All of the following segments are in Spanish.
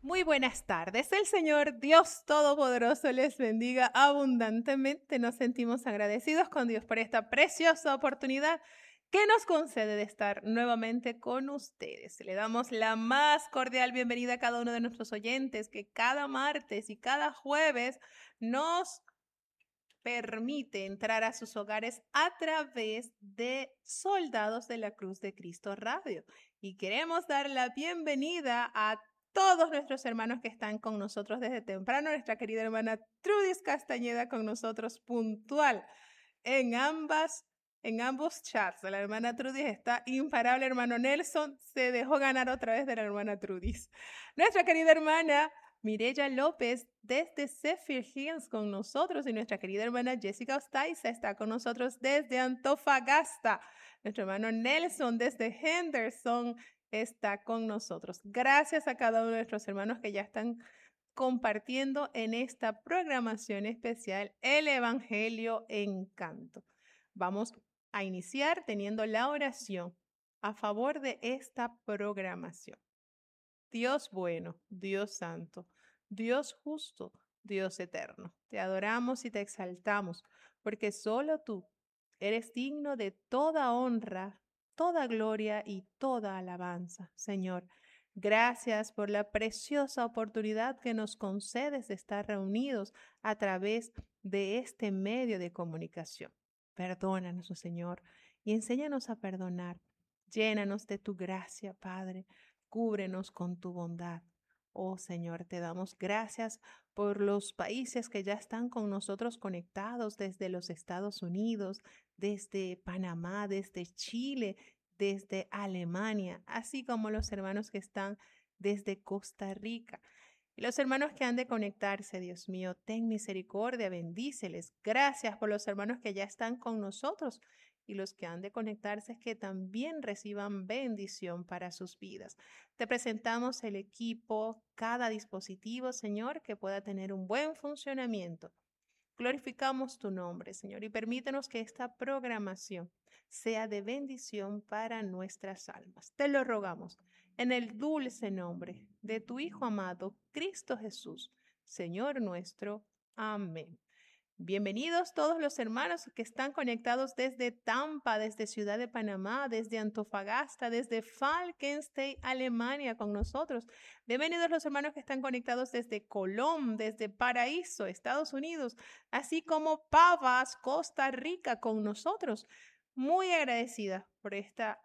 Muy buenas tardes. El Señor Dios Todopoderoso les bendiga abundantemente. Nos sentimos agradecidos con Dios por esta preciosa oportunidad que nos concede de estar nuevamente con ustedes. Le damos la más cordial bienvenida a cada uno de nuestros oyentes que cada martes y cada jueves nos permite entrar a sus hogares a través de Soldados de la Cruz de Cristo Radio. Y queremos dar la bienvenida a todos nuestros hermanos que están con nosotros desde temprano. Nuestra querida hermana Trudis Castañeda con nosotros puntual en ambos chats. La hermana Trudis está imparable. Hermano Nelson se dejó ganar otra vez de la hermana Trudis. Nuestra querida hermana Mireya López desde Zephyr Hills con nosotros y nuestra querida hermana Jessica Ostaiza está con nosotros desde Antofagasta. Nuestro hermano Nelson desde Henderson está con nosotros. Gracias a cada uno de nuestros hermanos que ya están compartiendo en esta programación especial el Evangelio en Canto. Vamos a iniciar teniendo la oración a favor de esta programación. Dios bueno, Dios santo, Dios justo, Dios eterno. Te adoramos y te exaltamos, porque solo tú eres digno de toda honra, toda gloria y toda alabanza. Señor, gracias por la preciosa oportunidad que nos concedes de estar reunidos a través de este medio de comunicación. Perdónanos, oh Señor, y enséñanos a perdonar. Llénanos de tu gracia, Padre. Cúbrenos con tu bondad. Oh Señor, te damos gracias por los países que ya están con nosotros conectados desde los Estados Unidos, desde Panamá, desde Chile, desde Alemania, así como los hermanos que están desde Costa Rica. Y los hermanos que han de conectarse, Dios mío, ten misericordia, bendíceles. Gracias por los hermanos que ya están con nosotros y los que han de conectarse que también reciban bendición para sus vidas. Te presentamos el equipo, cada dispositivo, Señor, que pueda tener un buen funcionamiento. Glorificamos tu nombre, Señor, y permítenos que esta programación sea de bendición para nuestras almas. Te lo rogamos en el dulce nombre de tu Hijo amado, Cristo Jesús, Señor nuestro. Amén. Bienvenidos todos los hermanos que están conectados desde Tampa, desde Ciudad de Panamá, desde Antofagasta, desde Falkenstein, Alemania con nosotros. Bienvenidos los hermanos que están conectados desde Colón, desde Paraíso, Estados Unidos, así como Pavas, Costa Rica con nosotros. Muy agradecida por esta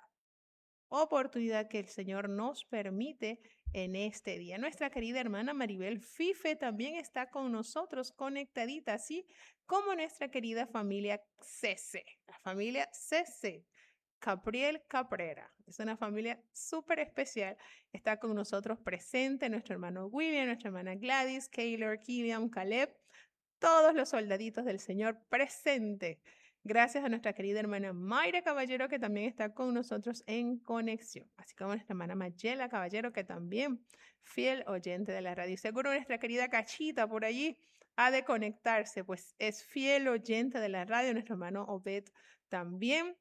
oportunidad que el Señor nos permite en este día. Nuestra querida hermana Maribel Fife también está con nosotros conectadita, así como nuestra querida familia CC, la familia CC. Capriel Caprera, es una familia súper especial. Está con nosotros presente nuestro hermano William, nuestra hermana Gladys, Kaylor, Killian, Caleb, todos los soldaditos del Señor presentes. Gracias a nuestra querida hermana Mayra Caballero, que también está con nosotros en conexión. Así como nuestra hermana Mayela Caballero, que también fiel oyente de la radio. Seguro nuestra querida Cachita por allí ha de conectarse, pues es fiel oyente de la radio. Nuestro hermano Obed también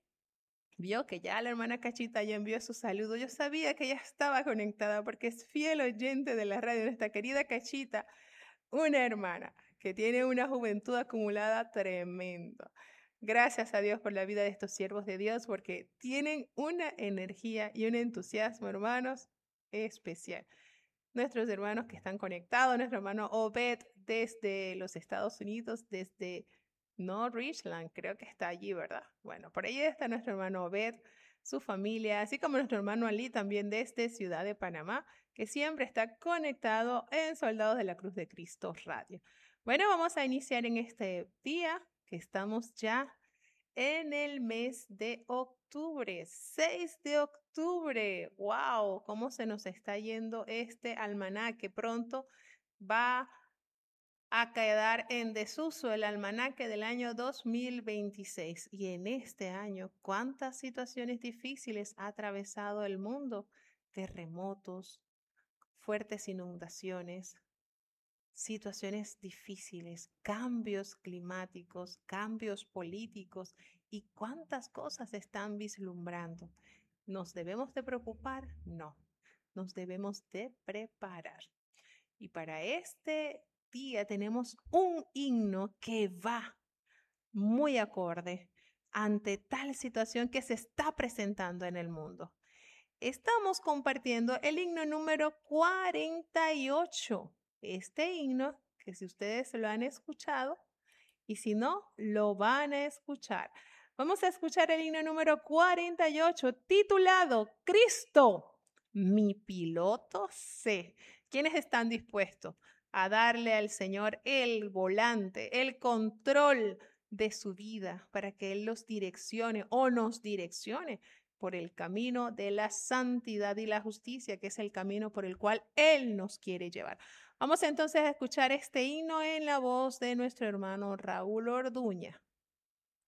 vio que ya la hermana Cachita ya envió su saludo. Yo sabía que ella estaba conectada porque es fiel oyente de la radio. Nuestra querida Cachita, una hermana que tiene una juventud acumulada tremenda. Gracias a Dios por la vida de estos siervos de Dios, porque tienen una energía y un entusiasmo, hermanos, especial. Nuestros hermanos que están conectados, nuestro hermano Obed desde los Estados Unidos, desde North Richland, creo que está allí, ¿verdad? Bueno, por ahí está nuestro hermano Obed, su familia, así como nuestro hermano Ali también desde Ciudad de Panamá, que siempre está conectado en Soldados de la Cruz de Cristo Radio. Bueno, vamos a iniciar en este día, que estamos ya en el mes de octubre, 6 de octubre. ¡Wow! ¿Cómo se nos está yendo este almanaque? Pronto va a quedar en desuso el almanaque del año 2026. Y en este año, ¿cuántas situaciones difíciles ha atravesado el mundo? Terremotos, fuertes inundaciones, situaciones difíciles, cambios climáticos, cambios políticos y cuántas cosas están vislumbrando. ¿Nos debemos de preocupar? No, nos debemos de preparar. Y para este día tenemos un himno que va muy acorde ante tal situación que se está presentando en el mundo. Estamos compartiendo el himno número 48. Este himno, que si ustedes lo han escuchado, y si no, lo van a escuchar. Vamos a escuchar el himno número 48, titulado Cristo, mi piloto sé. ¿Quiénes están dispuestos a darle al Señor el volante, el control de su vida para que Él los direccione o nos direccione por el camino de la santidad y la justicia, que es el camino por el cual Él nos quiere llevar? Vamos entonces a escuchar este himno en la voz de nuestro hermano Raúl Orduña.